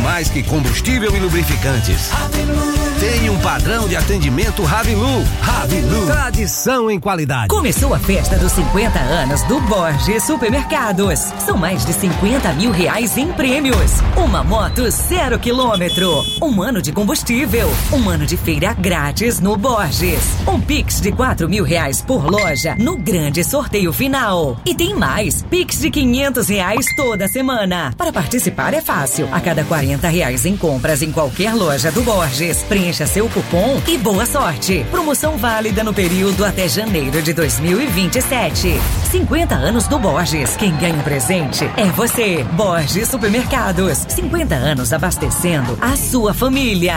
mais que combustível e lubrificantes. Tem um padrão de atendimento Ravilu. Ravilu, tradição em qualidade. Começou a festa dos 50 anos do Borges Supermercados. São mais de 50 mil reais em prêmios. Uma moto 0 quilômetro. Um ano de combustível. Um ano de feira grátis no Borges. Um Pix de 4 mil reais por loja no grande sorteio final. E tem mais. Pix de 500 reais toda semana. Para participar é fácil. A cada 40 reais em compras em qualquer loja do Borges, preencha seu cupom e boa sorte. Promoção válida no período até janeiro de 2027. 50 anos do Borges. Quem ganha um presente é você. Borges Supermercados. 50 anos abastecendo a sua família.